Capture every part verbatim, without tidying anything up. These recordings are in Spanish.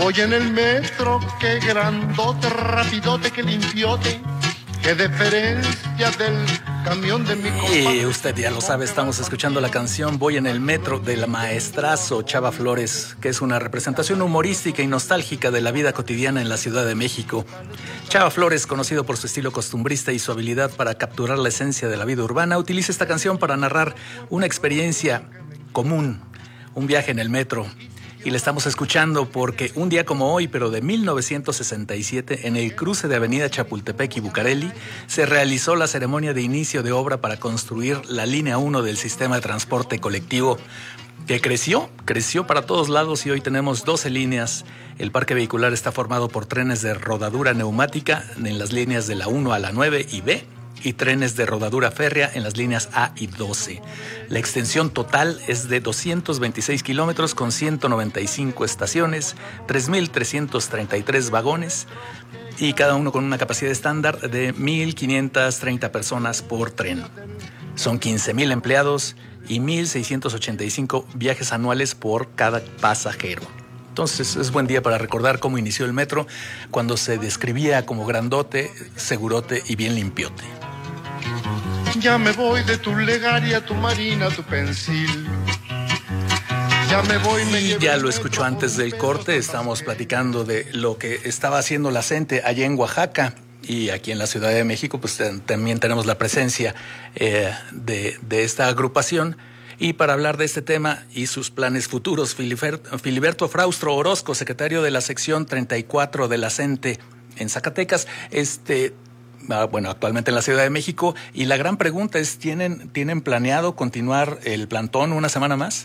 Voy en el metro, qué grandote, rapidote, qué limpiote, qué diferencia del camión de mi compadre. Y usted ya lo sabe, estamos escuchando la canción Voy en el metro del maestrazo Chava Flores, que es una representación humorística y nostálgica de la vida cotidiana en la Ciudad de México. Chava Flores, conocido por su estilo costumbrista y su habilidad para capturar la esencia de la vida urbana, utiliza esta canción para narrar una experiencia común, un viaje en el metro. Y le estamos escuchando porque un día como hoy, pero de mil novecientos sesenta y siete, en el cruce de Avenida Chapultepec y Bucareli, se realizó la ceremonia de inicio de obra para construir la línea uno del sistema de transporte colectivo, que creció, creció para todos lados y hoy tenemos doce líneas. El parque vehicular está formado por trenes de rodadura neumática en las líneas de la uno a la nueve y B, y trenes de rodadura férrea en las líneas A y doce. La extensión total es de doscientos veintiséis kilómetros con ciento noventa y cinco estaciones, tres mil trescientos treinta y tres vagones y cada uno con una capacidad estándar de mil quinientas treinta personas por tren. Son quince mil empleados y mil seiscientos ochenta y cinco viajes anuales por cada pasajero. Entonces es buen día para recordar cómo inició el metro cuando se describía como grandote, segurote y bien limpiote. Ya me voy de tu legaria, tu marina, tu pensil. Ya me voy, me Y ya lo escuchó antes del corte, estamos platicando de lo que estaba haciendo la CENTE allá en Oaxaca. Y aquí en la Ciudad de México, pues también tenemos la presencia eh, de, de esta agrupación. Y para hablar de este tema y sus planes futuros, Filiberto Fraustro Orozco, secretario de la sección treinta y cuatro de la CENTE en Zacatecas, este, bueno, actualmente en la Ciudad de México. Y la gran pregunta es, ¿tienen, ¿tienen planeado continuar el plantón una semana más?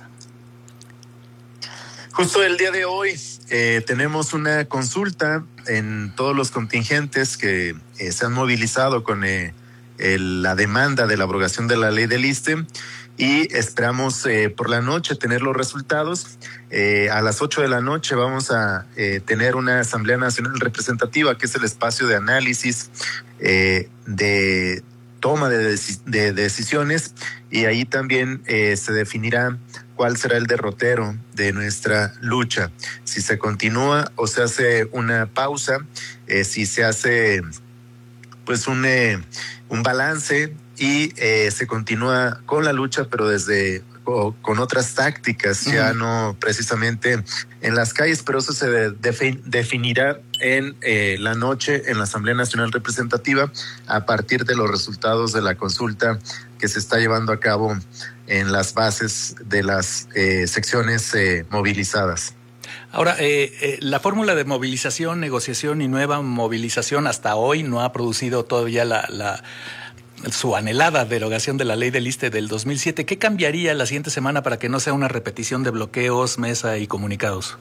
Justo el día de hoy eh, tenemos una consulta en todos los contingentes que eh, se han movilizado con eh, el, la demanda de la abrogación de la ley del ISSSTE. Y esperamos eh, por la noche tener los resultados. Eh, a las ocho de la noche vamos a eh, tener una Asamblea Nacional Representativa, que es el espacio de análisis, eh, de toma de, deci- de decisiones, y ahí también eh, se definirá cuál será el derrotero de nuestra lucha. Si se continúa o se hace una pausa, eh, si se hace pues un, eh, un balance y eh, se continúa con la lucha, pero desde o, con otras tácticas, uh-huh. ya no precisamente en las calles, pero eso se de, de, definirá en eh, la noche en la Asamblea Nacional Representativa a partir de los resultados de la consulta que se está llevando a cabo en las bases de las eh, secciones eh, movilizadas. Ahora, eh, eh, la fórmula de movilización, negociación y nueva movilización hasta hoy no ha producido todavía la... la su anhelada derogación de la ley del ISSSTE del dos mil siete. ¿Qué cambiaría la siguiente semana para que no sea una repetición de bloqueos, mesa y comunicados?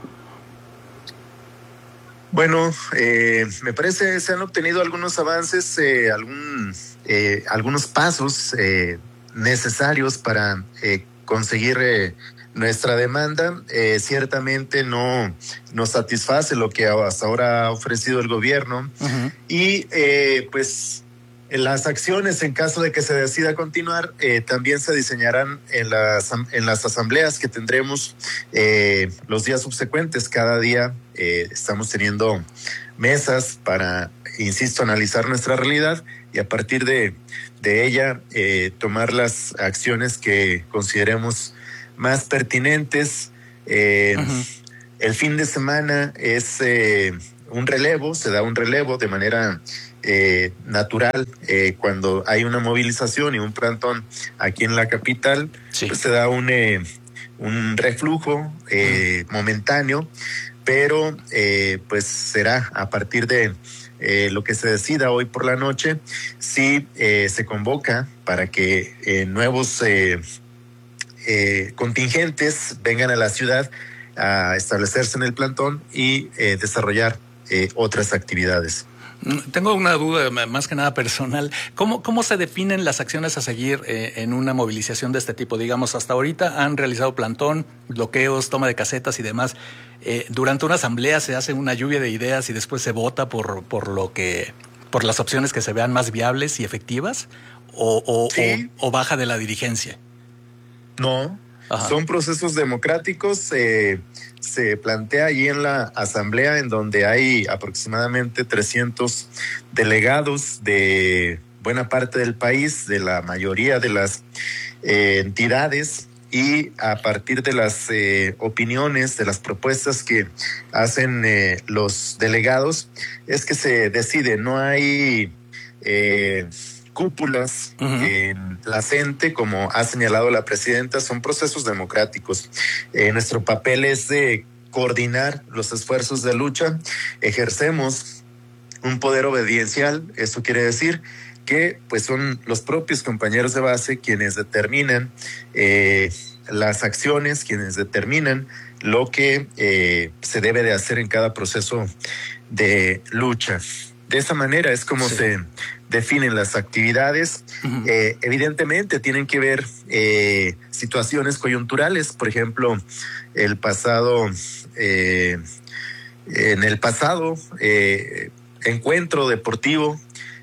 Bueno, eh, me parece que se han obtenido algunos avances, eh, algún, eh, algunos pasos eh, necesarios para eh, conseguir eh, nuestra demanda. Eh, ciertamente no nos satisface lo que hasta ahora ha ofrecido el gobierno. Uh-huh. Y eh, pues las acciones, en caso de que se decida continuar, eh, también se diseñarán en las, en las asambleas que tendremos eh, los días subsecuentes. Cada día eh, estamos teniendo mesas para, insisto, analizar nuestra realidad y a partir de, de ella eh, tomar las acciones que consideremos más pertinentes. Eh, uh-huh. El fin de semana es eh, un relevo, se da un relevo de manera Eh, natural eh, cuando hay una movilización y un plantón aquí en la capital, sí. pues se da un, eh, un reflujo eh, mm. momentáneo, pero eh, pues será a partir de eh, lo que se decida hoy por la noche, si eh, se convoca para que eh, nuevos eh, eh, contingentes vengan a la ciudad a establecerse en el plantón y eh, desarrollar eh, otras actividades. Tengo una duda más que nada personal. ¿Cómo, cómo se definen las acciones a seguir eh, en una movilización de este tipo? Digamos, hasta ahorita han realizado plantón, bloqueos, toma de casetas y demás. Eh, durante una asamblea se hace una lluvia de ideas y después se vota por, por lo que, por las opciones que se vean más viables y efectivas, o, o, sí. o, o baja de la dirigencia. No. Ajá. Son procesos democráticos. Eh, se plantea allí en la asamblea, en donde hay aproximadamente trescientos delegados de buena parte del país, de la mayoría de las eh, entidades, y a partir de las eh, opiniones, de las propuestas que hacen eh, los delegados, es que se decide. No hay eh, cúpulas uh-huh. en la CENTE, como ha señalado la presidenta. Son procesos democráticos. Eh, nuestro papel es de coordinar los esfuerzos de lucha. Ejercemos un poder obediencial. Esto quiere decir que pues son los propios compañeros de base quienes determinan eh, las acciones, quienes determinan lo que eh, se debe de hacer en cada proceso de lucha. De esa manera es como sí. se definen las actividades. Uh-huh. Eh, evidentemente tienen que ver eh, situaciones coyunturales. Por ejemplo, el pasado, eh, en el pasado eh, encuentro deportivo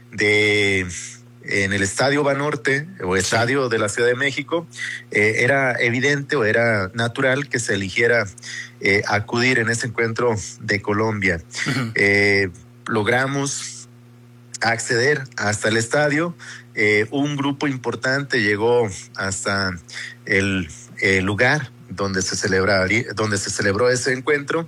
de en el Estadio Banorte o Estadio sí. de la Ciudad de México, eh, era evidente o era natural que se eligiera eh, acudir en ese encuentro de Colombia. Uh-huh. Eh, logramos acceder hasta el estadio. Eh, un grupo importante llegó hasta el, el lugar donde se celebraría, donde se celebró ese encuentro,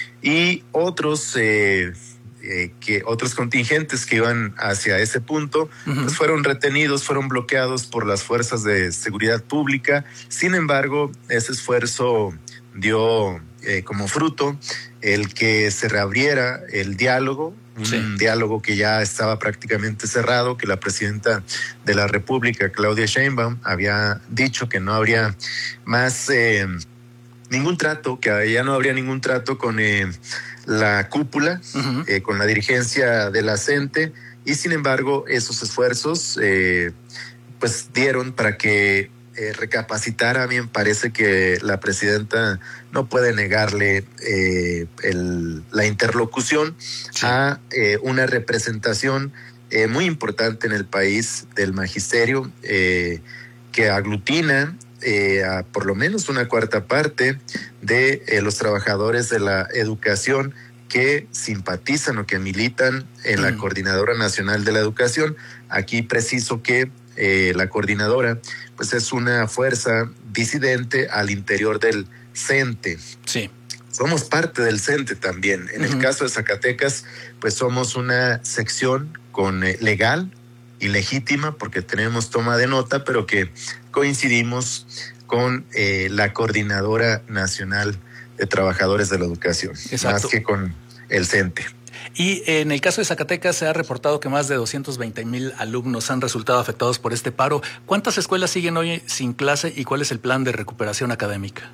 y otros eh, Eh, que otros contingentes que iban hacia ese punto uh-huh. pues fueron retenidos, fueron bloqueados por las fuerzas de seguridad pública. Sin embargo, ese esfuerzo dio eh, como fruto el que se reabriera el diálogo, un sí. diálogo que ya estaba prácticamente cerrado, que la presidenta de la República, Claudia Sheinbaum, había dicho que no habría más eh, ningún trato, que ya no habría ningún trato con eh, la cúpula, uh-huh. eh, con la dirigencia de la CENTE, y sin embargo esos esfuerzos eh, pues dieron para que eh, recapacitara. A mí me parece que la presidenta no puede negarle eh, el, la interlocución sí. a eh, una representación eh, muy importante en el país del magisterio, eh, que aglutina Eh, a por lo menos una cuarta parte de eh, los trabajadores de la educación que simpatizan o que militan en mm. la Coordinadora Nacional de la Educación. Aquí preciso que eh, la coordinadora pues es una fuerza disidente al interior del CENTE. Sí. Somos parte del CENTE también. En uh-huh. el caso de Zacatecas, pues somos una sección con eh, legal y legítima, porque tenemos toma de nota, pero que coincidimos con eh, la Coordinadora Nacional de Trabajadores de la Educación, Exacto. más que con el CENTE. Y en el caso de Zacatecas se ha reportado que más de doscientos veinte mil alumnos han resultado afectados por este paro. ¿Cuántas escuelas siguen hoy sin clase y cuál es el plan de recuperación académica?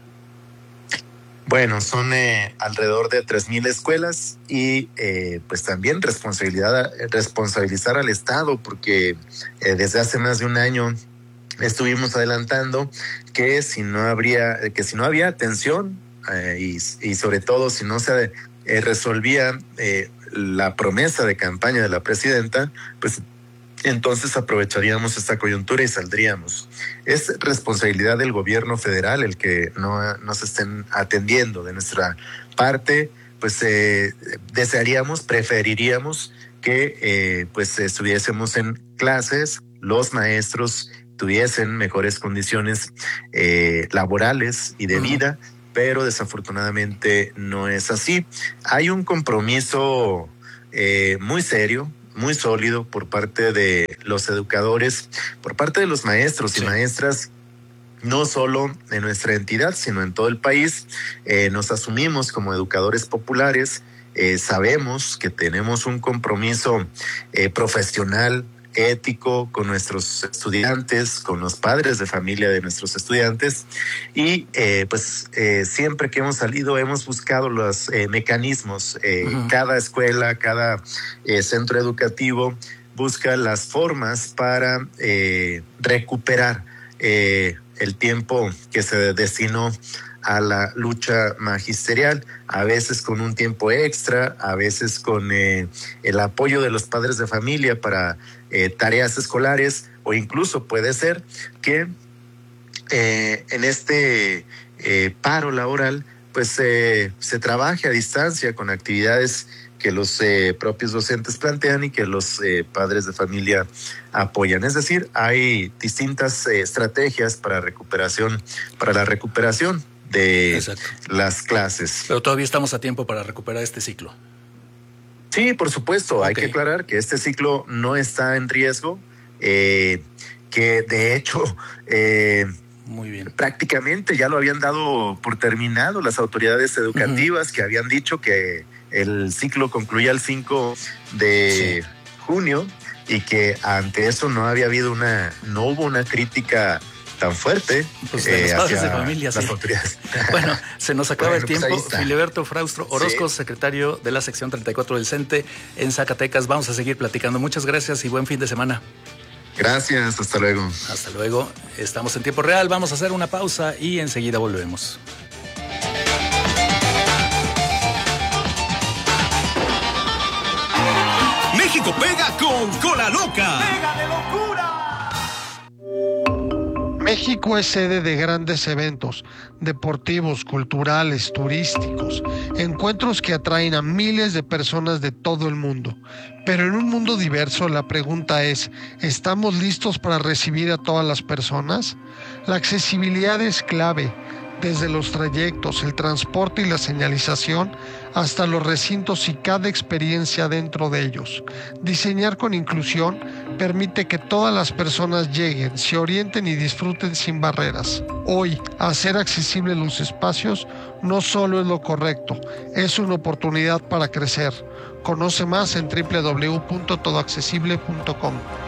Bueno, son eh, alrededor de tres mil escuelas, y eh, pues también responsabilidad, responsabilizar al Estado, porque eh, desde hace más de un año estuvimos adelantando que si no habría, que si no había atención eh, y, y sobre todo si no se eh, resolvía eh, la promesa de campaña de la presidenta, pues entonces aprovecharíamos esta coyuntura y saldríamos. Es responsabilidad del gobierno federal el que no nos estén atendiendo. De nuestra parte, pues eh, desearíamos, preferiríamos que eh, pues estuviésemos en clases, los maestros tuviesen mejores condiciones eh, laborales y de vida, pero desafortunadamente no es así. Hay un compromiso eh, muy serio, muy sólido por parte de los educadores, por parte de los maestros sí. y maestras, no solo en nuestra entidad, sino en todo el país. Eh, nos asumimos como educadores populares, eh, sabemos que tenemos un compromiso eh, profesional, ético con nuestros estudiantes, con los padres de familia de nuestros estudiantes, y eh, pues eh, siempre que hemos salido hemos buscado los eh, mecanismos. Eh, uh-huh. Cada escuela, cada eh, centro educativo busca las formas para eh, recuperar eh, el tiempo que se destinó a la lucha magisterial, a veces con un tiempo extra, a veces con eh, el apoyo de los padres de familia para eh, tareas escolares, o incluso puede ser que eh, en este eh, paro laboral, pues eh, se trabaje a distancia con actividades que los eh, propios docentes plantean y que los eh, padres de familia apoyan. Es decir, hay distintas eh, estrategias para recuperación, para la recuperación de Exacto. las clases. Pero todavía estamos a tiempo para recuperar este ciclo. Sí, por supuesto. Okay. Hay que aclarar que este ciclo no está en riesgo, eh, que de hecho eh, Muy bien. prácticamente ya lo habían dado por terminado las autoridades educativas, uh-huh. que habían dicho que el ciclo concluía el cinco de sí. junio y que ante eso no había habido una, no hubo una crítica tan fuerte. Pues de eh, los padres de familia, sí. Bueno, se nos acaba bueno, el tiempo. Pues Filiberto Fraustro Orozco, sí. secretario de la sección treinta y cuatro del CENTE en Zacatecas. Vamos a seguir platicando. Muchas gracias y buen fin de semana. Gracias, hasta luego. Hasta luego. Estamos en tiempo real. Vamos a hacer una pausa y enseguida volvemos. México pega con Cola Loca. ¡Pega de locura! México es sede de grandes eventos deportivos, culturales, turísticos, encuentros que atraen a miles de personas de todo el mundo. Pero en un mundo diverso, la pregunta es, ¿estamos listos para recibir a todas las personas? La accesibilidad es clave, desde los trayectos, el transporte y la señalización, hasta los recintos y cada experiencia dentro de ellos. Diseñar con inclusión permite que todas las personas lleguen, se orienten y disfruten sin barreras. Hoy, hacer accesibles los espacios no solo es lo correcto, es una oportunidad para crecer. Conoce más en doble u doble u doble u punto todo accesible punto com.